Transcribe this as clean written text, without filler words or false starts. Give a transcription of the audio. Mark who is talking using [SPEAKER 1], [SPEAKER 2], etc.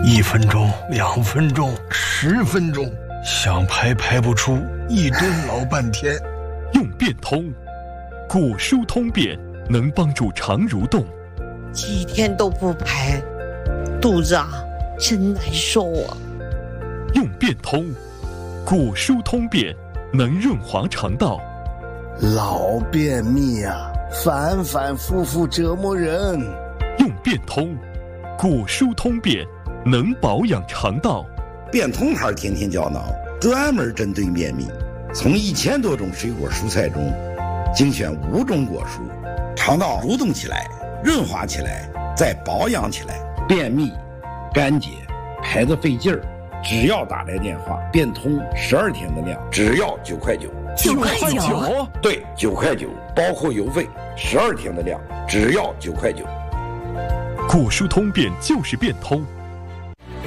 [SPEAKER 1] 1分钟、2分钟、10分钟，想排排不出，一顿老半天。
[SPEAKER 2] 用变通，果蔬通便能帮助肠蠕动。
[SPEAKER 3] 几天都不排，肚子真难受啊。
[SPEAKER 2] 用变通，果蔬通便能润滑肠道。
[SPEAKER 4] 老便秘反反复复折磨人。
[SPEAKER 2] 用变通，果蔬通便能保养肠道。
[SPEAKER 5] 变通牌天天胶囊专门针对便秘，从1000多种水果蔬菜中精选5种果蔬，肠道蠕动起来，润滑起来，再保养起来。便秘、干结、排得费劲儿，只要打来电话，变通12天的量，只要9块9。
[SPEAKER 2] 9块9？
[SPEAKER 5] 对，9块9，包括邮费，12天的量，只要9块9。
[SPEAKER 2] 果蔬通便就是变通。